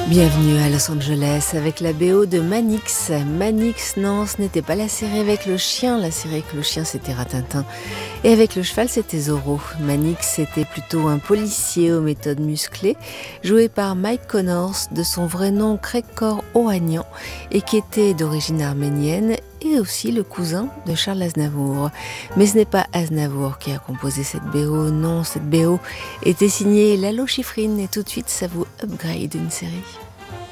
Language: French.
Bienvenue à Los Angeles avec la BO de Manix. Manix, non, ce n'était pas la série avec le chien. La série avec le chien, c'était Ratintin. Et avec le cheval, c'était Zorro. Manix, c'était plutôt un policier aux méthodes musclées, joué par Mike Connors, de son vrai nom Craig-Cor Ohanian, et qui était d'origine arménienne, et aussi le cousin de Charles Aznavour. Mais ce n'est pas Aznavour qui a composé cette BO, non, cette BO était signée Lalo Schifrin, et tout de suite ça vous upgrade une série.